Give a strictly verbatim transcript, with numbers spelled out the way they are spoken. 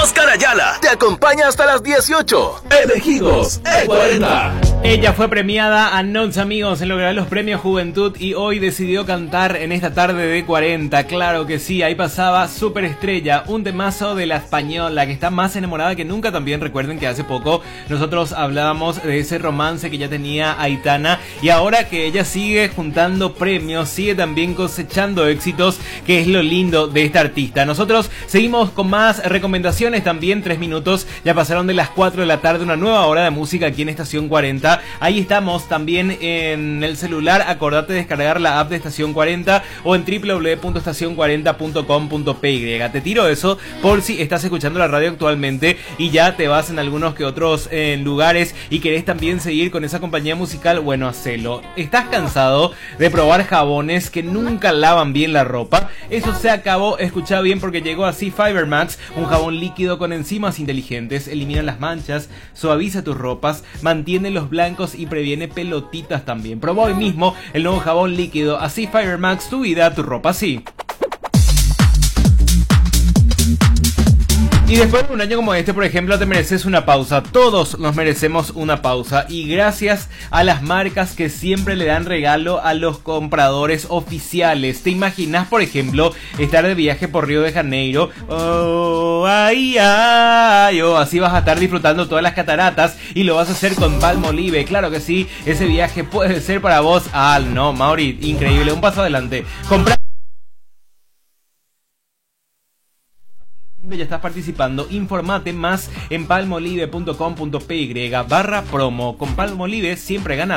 Oscar Ayala te acompaña hasta las dieciocho. Elegidos E cuarenta. Ella fue premiada anoche, amigos, en lograr los premios Juventud y hoy decidió cantar en esta tarde de cuarenta. Claro que sí, ahí pasaba Superestrella, un temazo de la española que está más enamorada que nunca. También recuerden que hace poco nosotros hablábamos de ese romance que ya tenía Aitana y ahora que ella sigue juntando premios, sigue también cosechando éxitos, que es lo lindo de esta artista. Nosotros seguimos con más recomendaciones también. Tres minutos ya pasaron de las cuatro de la tarde, una nueva hora de música aquí en Estación cuarenta. Ahí estamos también en el celular. Acordate de descargar la app de Estación cuarenta o en doble u doble u doble u punto estación cuarenta punto com punto pe ye. Te tiro eso por si estás escuchando la radio actualmente y ya te vas en algunos que otros eh, lugares y querés también seguir con esa compañía musical. Bueno, hacelo. ¿Estás cansado de probar jabones que nunca lavan bien la ropa? Eso se acabó. Escucha bien, porque llegó así Fiber Max, un jabón líquido con enzimas inteligentes. Elimina las manchas, suaviza tus ropas, mantiene los blancos y previene pelotitas también. Probá hoy mismo el nuevo jabón líquido. Así Fiber Max, tu vida, tu ropa, sí. Y después de un año como este, por ejemplo, te mereces una pausa. Todos nos merecemos una pausa. Y gracias a las marcas que siempre le dan regalo a los compradores oficiales. ¿Te imaginas, por ejemplo, estar de viaje por Río de Janeiro? Oh, ay, ay, oh, así vas a estar disfrutando todas las cataratas y lo vas a hacer con Palmolive. Claro que sí, ese viaje puede ser para vos. Ah, no, Mauri, increíble. Un paso adelante. Comprar. Ya estás participando. Informate más en palmolive punto com punto pe ye barra promo. Con Palmolive siempre ganas.